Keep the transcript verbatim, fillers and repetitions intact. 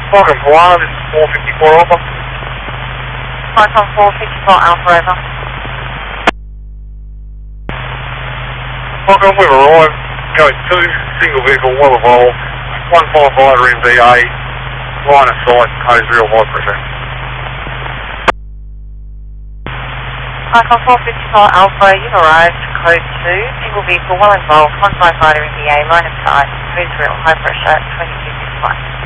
Welcome Hawaii, this is four fifty-four Alpha. Python four fifty-four Alpha, over. Welcome, we've arrived. Code two, single vehicle, well evolved. one firefighter in V A. Line of sight, code is real high pressure. Python four fifty-four Alpha, you've arrived. Code two, single vehicle, well involved. One firefighter in V A. Line of sight, code is real high pressure, twenty-two six one.